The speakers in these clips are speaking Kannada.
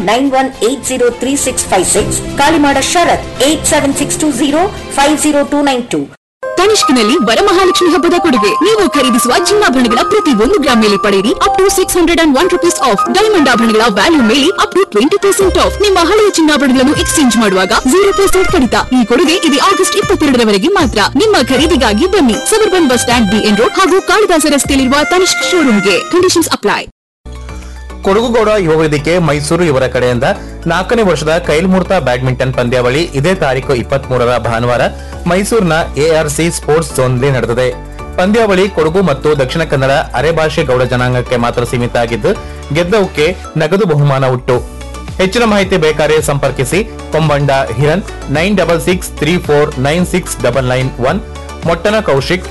9791803656, ಕಾಳಿಮಾಡ ಶರತ್ 8762050292. ತನಿಷ್ಕ್ನಲ್ಲಿ ವರಮಹಾಲಕ್ಷ್ಮಿ ಹಬ್ಬದ ಕೊಡುಗೆ. ನೀವು ಖರೀದಿಸುವ ಚಿನ್ನಾಭರಣಗಳ ಪ್ರತಿ 1 ಗ್ರಾಮ್ ಮೇಲೆ ಪಡೆಯಿರಿ up to 601 rupees of. Diamond ಆಭರಣಗಳ ವ್ಯಾಲ್ಯೂ ಮೇಲೆ ಅಪ್ ಟು 20% ಆಫ್. ನಿಮ್ಮ ಹಳೆಯ ಚಿನ್ನಾಭರಣಗಳನ್ನು ಎಕ್ಸ್ಚೇಂಜ್ ಮಾಡುವಾಗ 0% ಕಡಿತ. ಈ ಕೊಡುಗೆ ಇದು ಆಗಸ್ಟ್ 22ರವರೆಗೆ ಮಾತ್ರ. ನಿಮ್ಮ ಖರೀದಿಗಾಗಿ ಬನ್ನಿ suburban bus stand, BN road ಹಾಗೂ ಕಾಳಿದಾಸ ರಸ್ತೆಯಲ್ಲಿರುವ ತನಿಷ್ಕ್ ಶೋರೂಮ್ಗೆ. Conditions apply. ಕೊಡಗುಗೌಡ ಯುವ ವೇದಿಕೆ ಮೈಸೂರು ಇವರ ಕಡೆಯಿಂದ 4ನೇ ವರ್ಷದ ಕೈಲ್ಮೂರ್ತ ಬ್ಯಾಡ್ಮಿಂಟನ್ ಪಂದ್ಯಾವಳಿ ಇದೇ ತಾರೀಕು 23ರ ಭಾನುವಾರ ಮೈಸೂರಿನ ARC ಸ್ಪೋರ್ಟ್ಸ್ ಝೋನ್ನಲ್ಲಿ ನಡೆದಿದೆ. ಪಂದ್ಯಾವಳಿ ಕೊಡಗು ಮತ್ತು ದಕ್ಷಿಣ ಕನ್ನಡ ಅರೆಭಾಷೆ ಗೌಡ ಜನಾಂಗಕ್ಕೆ ಮಾತ್ರ ಸೀಮಿತ ಆಗಿದ್ದು ಗೆದ್ದವಕ್ಕೆ ನಗದು ಬಹುಮಾನ ಉಂಟು. ಹೆಚ್ಚಿನ ಮಾಹಿತಿ ಬೇಕಾದರೆ ಸಂಪರ್ಕಿಸಿ ಕೊಂಬಂಡ ಹಿರನ್ 9634969991, ಮೊಟ್ಟನ ಕೌಶಿಕ್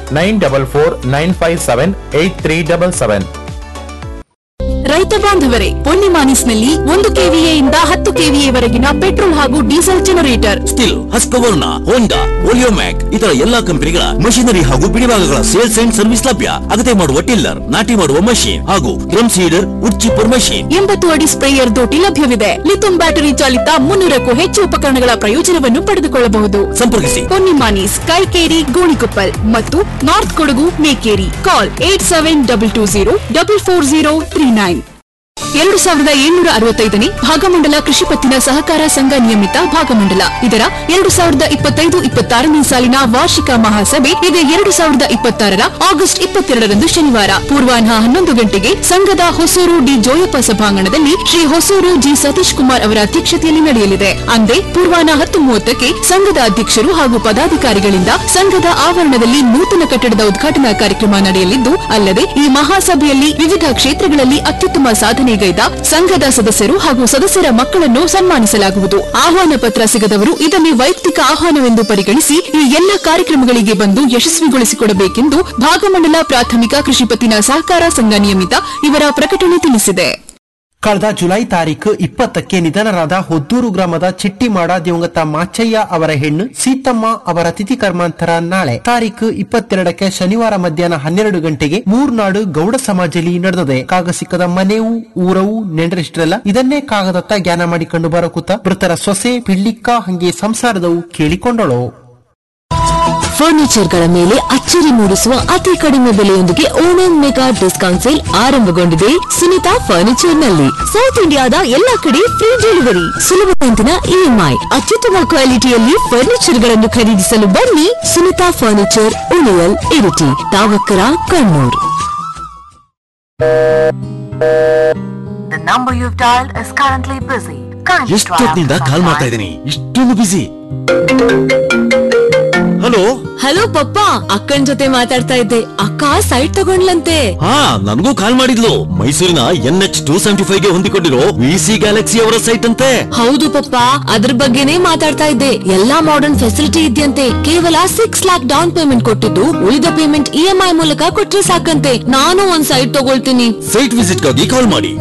9449578377. ರೈತ ಬಾಂಧವರೇ, ಪೊನ್ನಿಮಾನಿಸ್ನಲ್ಲಿ 1 KVA ಇಂದ 10 KVA ವರೆಗಿನ ಪೆಟ್ರೋಲ್ ಹಾಗೂ ಡೀಸೆಲ್ ಜನರೇಟರ್, ಸ್ಟಿಲ್, ಹಸ್ಕವರ್ಣ, ಹೋಂಡಾ, ಓಲಿಯೋಮ್ಯಾಕ್ ಇತರ ಎಲ್ಲಾ ಕಂಪನಿಗಳ ಮಷಿನರಿ ಹಾಗೂ ಬಿಡಿಭಾಗಗಳ ಸೇಲ್ಸ್ ಅಂಡ್ ಸರ್ವಿಸ್ ಲಭ್ಯ. ಅಗತ್ಯ ಮಾಡುವ ಟಿಲ್ಲರ್, ನಾಟಿ ಮಾಡುವ ಮಷೀನ್ ಹಾಗೂ drum cedar, wood chipper machine, 80 ಅಡಿ ಸ್ಪ್ರೇಯರ್ ದೋಟಿ ಲಭ್ಯವಿದೆ. ಲಿಥಿಯಂ ಬ್ಯಾಟರಿ ಚಾಲಿತ 300ಕ್ಕೂ ಹೆಚ್ಚು ಉಪಕರಣಗಳ ಪ್ರಯೋಜನವನ್ನು ಪಡೆದುಕೊಳ್ಳಬಹುದು. ಸಂಪರ್ಕಿಸಿ ಪೊನ್ನಿಮಾನೀಸ್, ಕೈಕೇರಿ, ಗೋಣಿಕೊಪ್ಪಲ್ ಮತ್ತು ನಾರ್ತ್ ಕೊಡಗು, ಮೇಕೇರಿ. ಕಾಲ್ 8722044039. 2765ನೇ ಭಾಗಮಂಡಲ ಕೃಷಿ ಪತ್ತಿನ ಸಹಕಾರ ಸಂಘ ನಿಯಮಿತ ಭಾಗಮಂಡಲ ಇದರ 2025-26ನೇ ಸಾಲಿನ ವಾರ್ಷಿಕ ಮಹಾಸಭೆ ಇದೇ 2026ರ ಆಗಸ್ಟ್ 22ರಂದು ಶನಿವಾರ ಪೂರ್ವಾಹ್ನ 11 ಗಂಟೆಗೆ ಸಂಘದ ಹೊಸೂರು ಡಿ ಜೋಯಪ್ಪ ಸಭಾಂಗಣದಲ್ಲಿ ಶ್ರೀ ಹೊಸೂರು ಜಿ ಸತೀಶ್ ಕುಮಾರ್ ಅವರ ಅಧ್ಯಕ್ಷತೆಯಲ್ಲಿ ನಡೆಯಲಿದೆ. ಅಂದೇ ಪೂರ್ವಾಹ್ನ 10:30ಕ್ಕೆ ಸಂಘದ ಅಧ್ಯಕ್ಷರು ಹಾಗೂ ಪದಾಧಿಕಾರಿಗಳಿಂದ ಸಂಘದ ಆವರಣದಲ್ಲಿ ನೂತನ ಕಟ್ಟಡದ ಉದ್ಘಾಟನಾ ಕಾರ್ಯಕ್ರಮ ನಡೆಯಲಿದ್ದು, ಅಲ್ಲದೆ ಈ ಮಹಾಸಭೆಯಲ್ಲಿ ವಿವಿಧ ಕ್ಷೇತ್ರಗಳಲ್ಲಿ ಅತ್ಯುತ್ತಮ ಸಾಧನೆಗೈದ ಸಂಘದ ಸದಸ್ಯರು ಹಾಗೂ ಸದಸ್ಯರ ಮಕ್ಕಳನ್ನು ಸನ್ಮಾನಿಸಲಾಗುವುದು. ಆಹ್ವಾನ ಪತ್ರ ಸಿಗದವರು ಇದನ್ನೇ ವೈಯಕ್ತಿಕ ಆಹ್ವಾನವೆಂದು ಪರಿಗಣಿಸಿ ಈ ಎಲ್ಲ ಕಾರ್ಯಕ್ರಮಗಳಿಗೆ ಬಂದು ಯಶಸ್ವಿಗೊಳಿಸಿಕೊಡಬೇಕೆಂದು ಭಾಗಮಂಡಲ ಪ್ರಾಥಮಿಕ ಕೃಷಿ ಪತ್ತಿನ ಸಹಕಾರ ಸಂಘ ನಿಯಮಿತ ಇವರ ಪ್ರಕಟಣೆ ತಿಳಿಸಿದೆ. ಕಳೆದ ಜುಲೈ ತಾರೀಕು 20ಕ್ಕೆ ನಿಧನರಾದ ಹೊದ್ದೂರು ಗ್ರಾಮದ ಚಿಟ್ಟಿಮಾಡ ದಿವಂಗತ ಮಾಚಯ್ಯ ಅವರ ಹೆಣ್ಣು ಸೀತಮ್ಮ ಅವರ ತಿಥಿ ಕರ್ಮಾಂತರ ನಾಳೆ ತಾರೀಕು 22ಕ್ಕೆ ಶನಿವಾರ ಮಧ್ಯಾಹ್ನ 12 ಗಂಟೆಗೆ ಮೂರ್ನಾಡು ಗೌಡ ಸಮಾಜದಲ್ಲಿ ನಡೆದಿದೆ. ಕಾಗ ಸಿಕ್ಕದ ಮನೆವು ಊರವು ನೆಂಡರಿಷ್ಟರೆಲ್ಲ ಇದನ್ನೇ ಕಾಗದತ್ತ ಜ್ಞಾನ ಮಾಡಿಕೊಂಡು ಬರಕುತ್ತ ಮೃತರ ಸೊಸೆ ಪಿಳ್ಳಿಕ್ಕ ಹಂಗೆ ಸಂಸಾರದವು ಕೇಳಿಕೊಂಡಳು. ಫರ್ನಿಚರ್ಗಳ ಮೇಲೆ ಅಚ್ಚರಿ ಮೂಡಿಸುವ ಅತಿ ಕಡಿಮೆ ಬೆಲೆಯೊಂದಿಗೆ ಓಣಂ ಮೆಗಾ ಡಿಸ್ಕೌಂಟ್ ಸೇಲ್ ಆರಂಭಗೊಂಡಿದೆ ಸುನಿತಾ ಫರ್ನಿಚರ್ನಲ್ಲಿ. ಸೌತ್ ಇಂಡಿಯಾದ ಎಲ್ಲಾ ಕಡೆ ಫ್ರೀ ಡೆಲಿವರಿ, ಸುಲಭ ಕಂತಿನ EMI, ಅತ್ಯುತ್ತಮ ಕ್ವಾಲಿಟಿಯಲ್ಲಿ ಫರ್ನಿಚರ್ಗಳನ್ನು ಖರೀದಿಸಲು ಬನ್ನಿ ಸುನಿತಾ ಫರ್ನಿಚರ್, ಉಳಿಯಲ್, ಇರಿಟಿ, ತಾವಕ್ಕರ, ಕಣ್ಣೂರ್. ಎಷ್ಟೊತ್ತಿನಿಂದ ಕಾಲ್ ಮಾಡ್ತಾ ಇದ್ದೀನಿ, ಇಷ್ಟೊಂದು ಬಿಸಿ. ಹಲೋ ಹಲೋ ಪಪ್ಪ, ಅಕ್ಕನ ಜೊತೆ ಮಾತಾಡ್ತಾ ಇದ್ದೆ. ಅಕ್ಕ ಸೈಟ್ ತಗೊಂಡ್ಲಂತೆ. ಹಾ, ನನಗೂ ಕಾಲ್ ಮಾಡಿದ್ಲು. ಮೈಸೂರಿನ NH275ಗೆ ಹೊಂದಿಕೊಂಡಿರೋ VC ಗ್ಯಾಲಕ್ಸಿ ಅವರ ಸೈಟ್ ಅಂತೆ. ಹೌದು ಪಪ್ಪ, ಅದ್ರ ಬಗ್ಗೆನೇ ಮಾತಾಡ್ತಾ ಇದ್ದೆ. ಎಲ್ಲಾ ಮಾಡರ್ನ್ ಫೆಸಿಲಿಟಿ ಇದೆಯಂತೆ. ಕೇವಲ 6 lakhs ಡೌನ್ ಪೇಮೆಂಟ್ ಕೊಟ್ಟಿದ್ದು ಉಳಿದ ಪೇಮೆಂಟ್ EMI ಮೂಲಕ ಕೊಟ್ರೆ ಸಾಕಂತೆ. ನಾನು ಒಂದ್ ಸೈಟ್ ತಗೊಳ್ತೀನಿ. ಸೈಟ್ ವಿಸಿಟ್ ಗಾಗಿ ಕಾಲ್ ಮಾಡಿ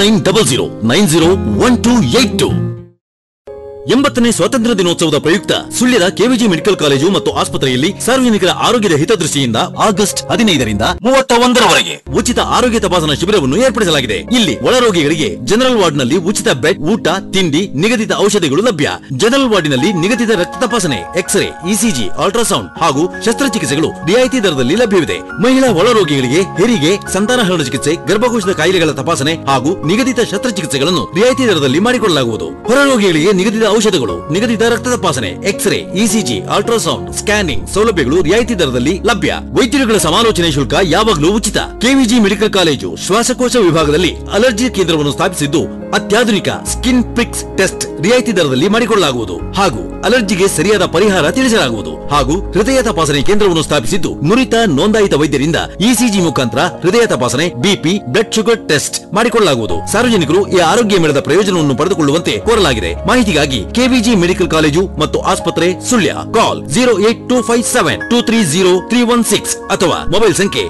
9900901282. 80ನೇ ಸ್ವಾತಂತ್ರ್ಯ ದಿನೋತ್ಸವದ ಪ್ರಯುಕ್ತ ಸುಳ್ಯದ KVG ಮೆಡಿಕಲ್ ಕಾಲೇಜು ಮತ್ತು ಆಸ್ಪತ್ರೆಯಲ್ಲಿ ಸಾರ್ವಜನಿಕರ ಆರೋಗ್ಯದ ಹಿತದೃಷ್ಟಿಯಿಂದ ಆಗಸ್ಟ್ 15ರಿಂದ 31ರವರೆಗೆ ಉಚಿತ ಆರೋಗ್ಯ ತಪಾಸಣಾ ಶಿಬಿರವನ್ನು ಏರ್ಪಡಿಸಲಾಗಿದೆ. ಇಲ್ಲಿ ಒಳರೋಗಿಗಳಿಗೆ ಜನರಲ್ ವಾರ್ಡ್ ನಲ್ಲಿ ಉಚಿತ ಬೆಡ್, ಊಟ, ತಿಂಡಿ, ನಿಗದಿತ ಔಷಧಿಗಳು ಲಭ್ಯ. ಜನರಲ್ ವಾರ್ಡಿನಲ್ಲಿ ನಿಗದಿತ ರಕ್ತ ತಪಾಸಣೆ, ಎಕ್ಸ್ರೇ, ECG, ಅಲ್ಟ್ರಾಸೌಂಡ್ ಹಾಗೂ ಶಸ್ತ್ರಚಿಕಿತ್ಸೆಗಳು ರಿಯಾಯಿತಿ ದರದಲ್ಲಿ ಲಭ್ಯವಿದೆ. ಮಹಿಳಾ ಒಳರೋಗಿಗಳಿಗೆ ಹೆರಿಗೆ, ಸಂತಾನಹರಣ ಚಿಕಿತ್ಸೆ, ಗರ್ಭಕೋಶದ ಕಾಯಿಲೆಗಳ ತಪಾಸಣೆ ಹಾಗೂ ನಿಗದಿತ ಶಸ್ತ್ರಚಿಕಿತ್ಸೆಗಳನ್ನು ರಿಯಾಯಿತಿ ದರದಲ್ಲಿ ಮಾಡಿಕೊಳ್ಳಲಾಗುವುದು. ಹೊರರೋಗಿಗಳಿಗೆ ನಿಗದಿತ ಔಷಧಗಳು, ನಿಗದಿತ ರಕ್ತ ತಪಾಸಣೆ, ಎಕ್ಸ್ರೇ, ECG, ಅಲ್ಟ್ರಾಸೌಂಡ್, ಸ್ಕ್ಯಾನಿಂಗ್ ಸೌಲಭ್ಯಗಳು ರಿಯಾಯಿತಿ ದರದಲ್ಲಿ ಲಭ್ಯ. ವೈದ್ಯರುಗಳ ಸಮಾಲೋಚನೆ ಶುಲ್ಕ ಯಾವಾಗಲೂ ಉಚಿತ. KVG ಮೆಡಿಕಲ್ ಕಾಲೇಜು ಶ್ವಾಸಕೋಶ ವಿಭಾಗದಲ್ಲಿ ಅಲರ್ಜಿ ಕೇಂದ್ರವನ್ನು ಸ್ಥಾಪಿಸಿದ್ದು ಅತ್ಯಾಧುನಿಕ ಸ್ಕಿನ್ ಪ್ರಿಕ್ಸ್ ಟೆಸ್ಟ್ ರಿಯಾಯಿತಿ ದರದಲ್ಲಿ ಮಾಡಿಕೊಳ್ಳಲಾಗುವುದು ಹಾಗೂ ಅಲರ್ಜಿಗೆ ಸರಿಯಾದ ಪರಿಹಾರ ತಿಳಿಸಲಾಗುವುದು ಹಾಗೂ ಹೃದಯ ತಪಾಸಣೆ ಕೇಂದ್ರವನ್ನು ಸ್ಥಾಪಿಸಿದ್ದು ನುರಿತ ನೋಂದಾಯಿತ ವೈದ್ಯರಿಂದ ECG ಮುಖಾಂತರ ಹೃದಯ ತಪಾಸಣೆ, BP, ಬ್ಲಡ್ ಶುಗರ್ ಟೆಸ್ಟ್ ಮಾಡಿಕೊಳ್ಳಲಾಗುವುದು. ಸಾರ್ವಜನಿಕರು ಈ ಆರೋಗ್ಯ ಮೇಳದ ಪ್ರಯೋಜನವನ್ನು ಪಡೆದುಕೊಳ್ಳುವಂತೆ ಕೋರಲಾಗಿದೆ. ಮಾಹಿತಿಗಾಗಿ KVG ಮೆಡಿಕಲ್ ಕಾಲೇಜು ಮತ್ತು ಆಸ್ಪತ್ರೆ, ಸುಳ್ಯ. ಕಾಲ್ 08257230316 ಅಥವಾ ಮೊಬೈಲ್ ಸಂಖ್ಯೆ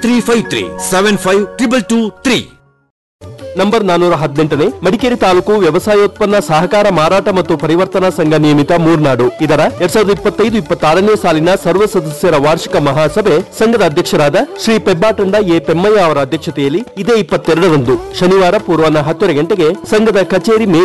7353752223. ನಂಬರ್ 418ನೇ ಮಡಿಕೇರಿ ತಾಲೂಕು ವ್ಯವಸಾಯೋತ್ಪನ್ನ ಸಹಕಾರ ಮಾರಾಟ ಮತ್ತು ಪರಿವರ್ತನಾ ಸಂಘ ನಿಯಮಿತ ಮೂರ್ನಾಡು ಇದರ 2025-26ನೇ ಸಾಲಿನ ಸರ್ವ ಸದಸ್ಯರ ವಾರ್ಷಿಕ ಮಹಾಸಭೆ ಸಂಘದ ಅಧ್ಯಕ್ಷರಾದ ಶ್ರೀ ಪೆಬ್ಬಾಟಂಡ ಎ ಪೆಮ್ಮಯ್ಯ ಅವರ ಅಧ್ಯಕ್ಷತೆಯಲ್ಲಿ ಇದೇ 22ರಂದು ಶನಿವಾರ ಪೂರ್ವಾಹ್ನ 10 ಗಂಟೆಗೆ ಸಂಘದ ಕಚೇರಿ